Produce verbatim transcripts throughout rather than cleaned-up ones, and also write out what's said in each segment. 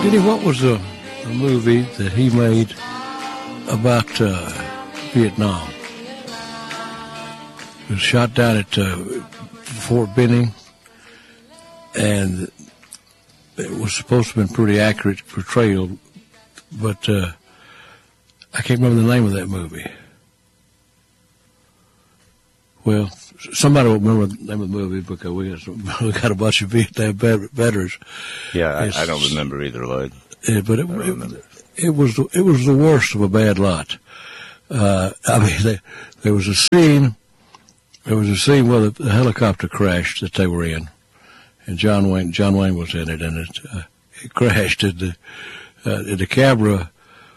Diddy, what was the, the movie that he made about uh, Vietnam? It was shot down at uh, Fort Benning, and it was supposed to have been pretty accurate portrayal, but uh, I can't remember the name of that movie. Well, somebody will remember the name of the movie because we got, some, we got a bunch of Vietnam veterans. Yeah, I, I don't remember either, Lloyd. Yeah, but it, it, it was it was the worst of a bad lot. Uh, I mean, they, there was a scene. There was a scene where the, the helicopter crashed that they were in, and John Wayne John Wayne was in it, and it, uh, it crashed, and the, uh, and the camera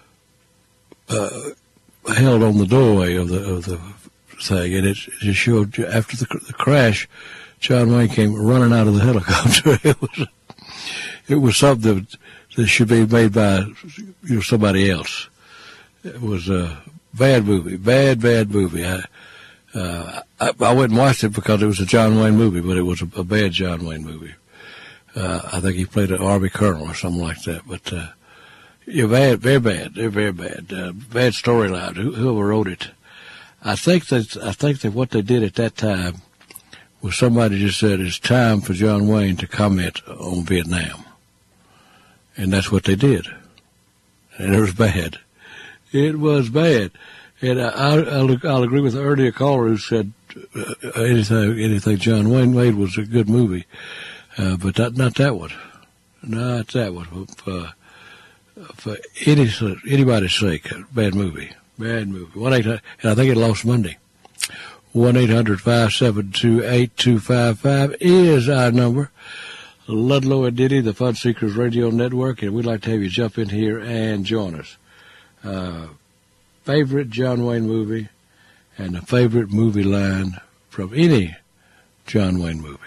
uh, held on the doorway of the of the thing, and it just showed after the, the crash, John Wayne came running out of the helicopter. It was it was something that should be made by you know somebody else. It was a bad movie, bad bad movie. I, uh, I I went and watched it because it was a John Wayne movie, but it was a, a bad John Wayne movie. Uh, I think he played an Army colonel or something like that. But uh, yeah, bad, very bad, they're very bad, uh, bad storyline. Whoever wrote it. I think that I think that what they did at that time was somebody just said it's time for John Wayne to comment on Vietnam, and that's what they did, and it was bad. It was bad, and I, I'll, I'll agree with the earlier caller who said uh, anything anything John Wayne made was a good movie, uh, but not not that one, not that one. For, for any anybody's sake, bad movie. Bad movie. One eight hundred, and I think it lost Monday. One eight hundred five seven two eight two five five is our number. Ludlow and Diddy, the Fun Seekers Radio Network, and we'd like to have you jump in here and join us. Uh, favorite John Wayne movie, and a favorite movie line from any John Wayne movie.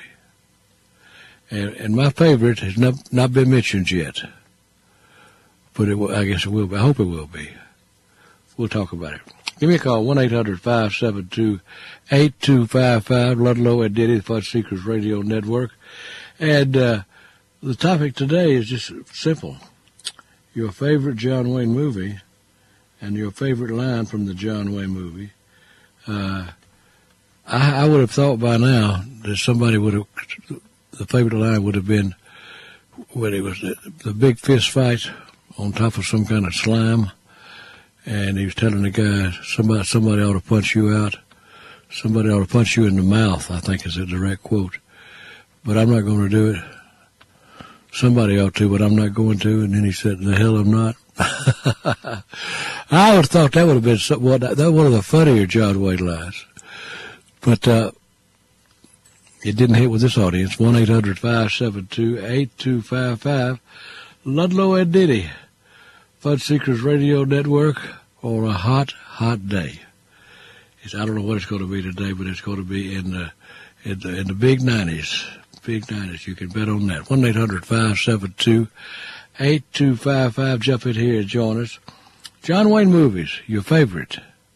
And, and my favorite has not not been mentioned yet, but it will, I guess it will be. I hope it will be. We'll talk about it. Give me a call, one eight hundred five seven two eight two five five, Ludlow and Diddy, the Fun Seekers Radio Network. And uh, the topic today is just simple. Your favorite John Wayne movie and your favorite line from the John Wayne movie. Uh, I, I would have thought by now that somebody would have, the favorite line would have been when it was the, the big fist fight on top of some kind of slime. And he was telling the guy, somebody, somebody ought to punch you out. Somebody ought to punch you in the mouth, I think is a direct quote. But I'm not going to do it. Somebody ought to, but I'm not going to. And then he said, the hell I'm not. I would have thought that would have been some, well, that, that one of the funnier John Wayne lines. But uh, it didn't hit with this audience. one eight hundred five seven two eight two five five. Ludlow and Diddy. Fun Seekers Radio Network on a hot, hot day. It's, I don't know what it's going to be today, but it's going to be in the in the, in the big nineties. Big nineties. You can bet on that. one eight hundred five seven two eight two five five. Jump in here and join us. John Wayne movies, your favorite.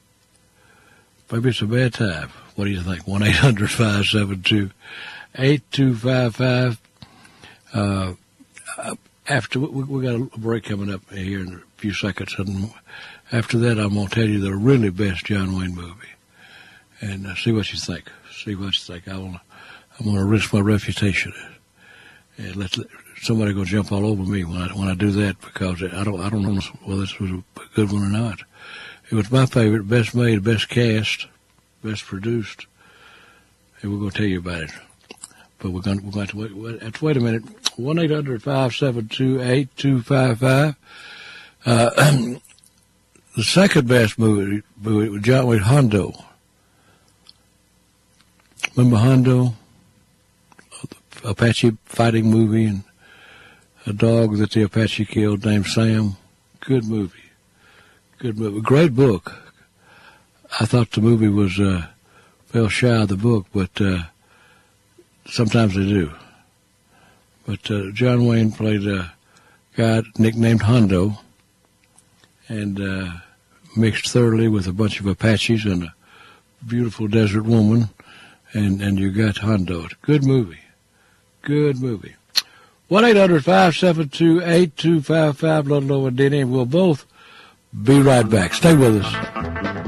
Maybe it's a bad time. What do you think? one eight hundred five seven two eight two five five. Uh, After we, we got a break coming up here in a few seconds, and after that, I'm gonna tell you the really best John Wayne movie, and uh, see what you think. See what you think. I want. I'm gonna risk my reputation, and let somebody go jump all over me when I when I do that because I don't I don't know whether this was a good one or not. It was my favorite, best made, best cast, best produced, and we're gonna tell you about it. But we're going, we're going to wait, wait, wait a minute. one eight hundred five seven two eight two five five. Uh, the second best movie, movie was John Wayne, Hondo. Remember Hondo? The Apache fighting movie, and a dog that the Apache killed named Sam. Good movie. Good movie. Great book. I thought the movie was, uh, fell shy of the book, but, uh, sometimes they do. But uh, John Wayne played a guy nicknamed Hondo, and uh, mixed thoroughly with a bunch of Apaches and a beautiful desert woman, and, and you got Hondo. Good movie. Good movie. one eight hundred five seven two eight two five five, Ludlow and Denny, and we'll both be right back. Stay with us.